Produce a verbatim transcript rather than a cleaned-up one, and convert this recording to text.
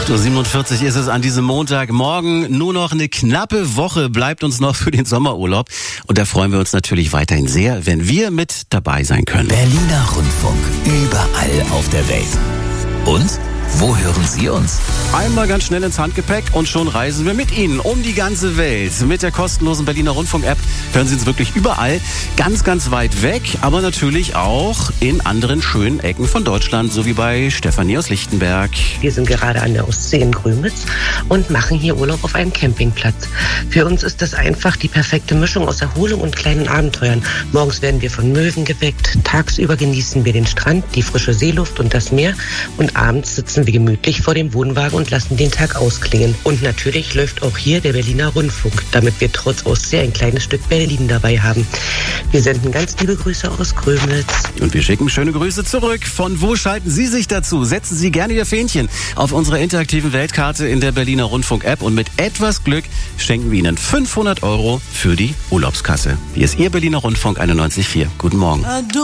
acht Uhr siebenundvierzig ist es an diesem Montagmorgen. Nur noch eine knappe Woche bleibt uns noch für den Sommerurlaub. Und da freuen wir uns natürlich weiterhin sehr, wenn wir mit dabei sein können. Berliner Rundfunk, überall auf der Welt. Und wo hören Sie uns? Einmal ganz schnell ins Handgepäck und schon reisen wir mit Ihnen um die ganze Welt. Mit der kostenlosen Berliner Rundfunk-App hören Sie uns wirklich überall, ganz, ganz weit weg, aber natürlich auch in anderen schönen Ecken von Deutschland, so wie bei Stefanie aus Lichtenberg. Wir sind gerade an der Ostsee in Grömitz und machen hier Urlaub auf einem Campingplatz. Für uns ist das einfach die perfekte Mischung aus Erholung und kleinen Abenteuern. Morgens werden wir von Möwen geweckt, tagsüber genießen wir den Strand, die frische Seeluft und das Meer und abends sitzen wir gemütlich vor dem Wohnwagen und lassen den Tag ausklingen. Und natürlich läuft auch hier der Berliner Rundfunk, damit wir trotz Ostsee ein kleines Stück Berlin dabei haben. Wir senden ganz liebe Grüße aus Grömitz. Und wir schicken schöne Grüße zurück. Von wo schalten Sie sich dazu? Setzen Sie gerne Ihr Fähnchen auf unserer interaktiven Weltkarte in der Berliner Rundfunk-App und mit etwas Glück schenken wir Ihnen fünfhundert Euro für die Urlaubskasse. Hier ist Ihr Berliner Rundfunk einundneunzig Komma vier. Guten Morgen.